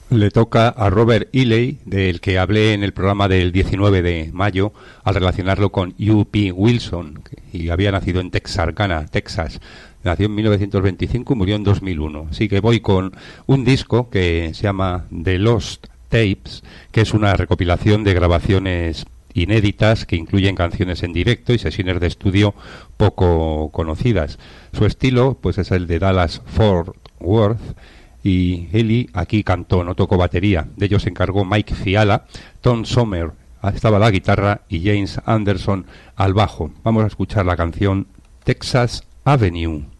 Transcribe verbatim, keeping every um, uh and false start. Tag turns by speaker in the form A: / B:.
A: Le toca a Robert Ely, del que hablé en el programa del diecinueve de mayo, al relacionarlo con U P Wilson, y había nacido en Texarkana, Texas. Nació en mil novecientos veinticinco y murió en dos mil uno. Así que voy con un disco que se llama The Lost Tapes, que es una recopilación de grabaciones inéditas que incluyen canciones en directo y sesiones de estudio poco conocidas. Su estilo pues es el de Dallas Fort Worth, y Ely aquí cantó, no tocó batería. De ellos se encargó Mike Fiala, Tom Sommer estaba a la guitarra y James Anderson al bajo. Vamos a escuchar la canción Texas Avenue.